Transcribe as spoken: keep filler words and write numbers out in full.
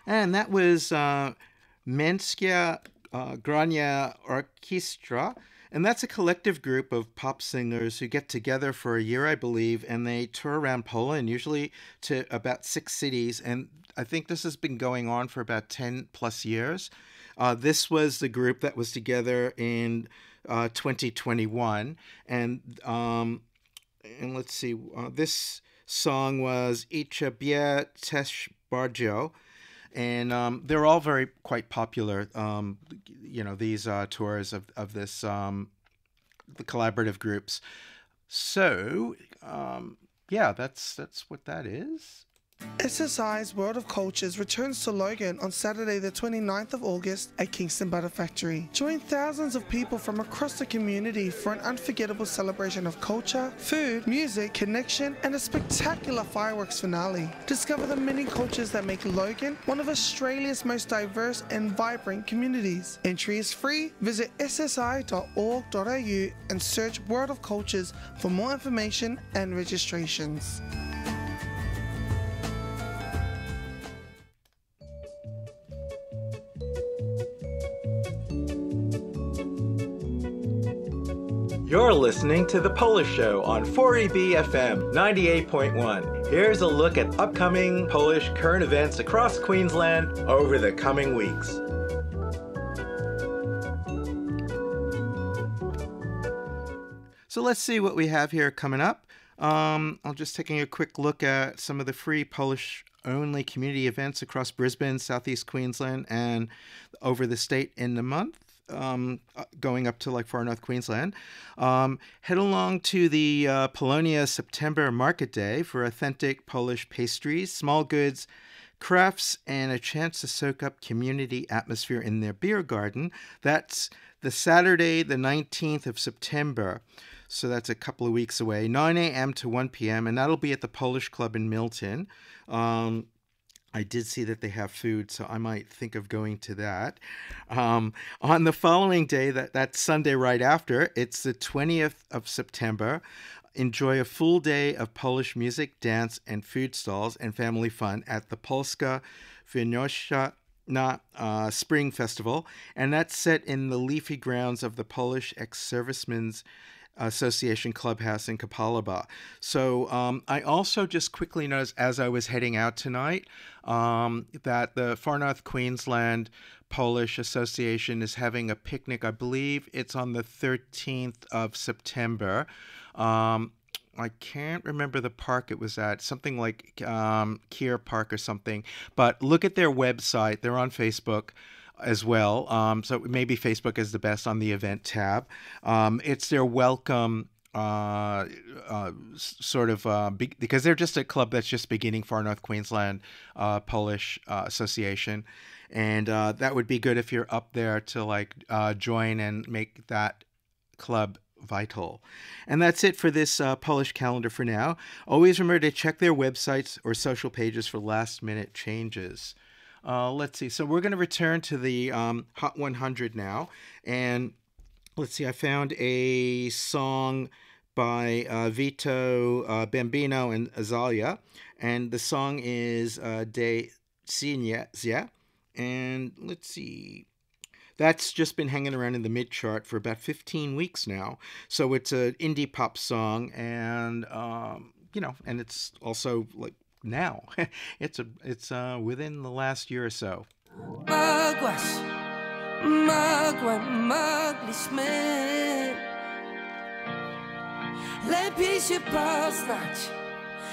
And that was uh, Menskia uh, Grania Orchestra. And that's a collective group of pop singers who get together for a year, I believe, and they tour around Poland, usually to about six cities. And I think this has been going on for about ten plus years. Uh, this was the group that was together in uh, twenty twenty-one. And, um, and let's see, uh, this song was Icha Bie Tesh Barjo, and um, they're all very quite popular. Um, you know, these uh, tours of of this um, the collaborative groups. So um, yeah, that's that's what that is. S S I's World of Cultures returns to Logan on Saturday the twenty-ninth of August at Kingston Butter Factory. Join thousands of people from across the community for an unforgettable celebration of culture, food, music, connection, and a spectacular fireworks finale. Discover the many cultures that make Logan one of Australia's most diverse and vibrant communities. Entry is free. Visit s s i dot org dot a u and search World of Cultures for more information and registrations. You're listening to The Polish Show on four E B F M ninety-eight point one. Here's a look at upcoming Polish current events across Queensland over the coming weeks. So let's see what we have here coming up. Um, I'm just taking a quick look at some of the free Polish-only community events across Brisbane, Southeast Queensland, and over the state in the month. Um, going up to like far north Queensland. Um, head along to the uh, Polonia September Market Day for authentic Polish pastries, small goods, crafts, and a chance to soak up community atmosphere in their beer garden. That's the Saturday, the nineteenth of September. So that's a couple of weeks away, nine a.m. to one p.m., and that'll be at the Polish Club in Milton. Um, I did see that they have food, so I might think of going to that. Um, on the following day, that, that Sunday right after, it's the twentieth of September. Enjoy a full day of Polish music, dance, and food stalls and family fun at the Polska Wynośna uh, Spring Festival. And that's set in the leafy grounds of the Polish Ex-Servicemen's Association Clubhouse in Kapalaba. So um, I also just quickly noticed as I was heading out tonight um, that the Far North Queensland Polish Association is having a picnic. I believe it's on the thirteenth of September. Um, I can't remember the park it was at, something like um, Keir Park or something. But look at their website. They're on Facebook as well. Um, so maybe Facebook is the best on the event tab. Um, it's their welcome uh, uh, sort of, uh, be- because they're just a club that's just beginning, Far North Queensland uh, Polish uh, Association. And uh, that would be good if you're up there to like uh, join and make that club vital. And that's it for this uh, Polish calendar for now. Always remember to check their websites or social pages for last minute changes. Uh, let's see. So we're going to return to the um, Hot one hundred now. And let's see. I found a song by uh, Vito uh, Bambino and Azalia. And the song is uh, De Cinezia. And let's see. That's just been hanging around in the mid chart for about fifteen weeks now. So it's an indie pop song. And, um, you know, and it's also like, now it's a it's uh within the last year or so. Mogłaś, mogłem, mogliśmy lepiej się poznać.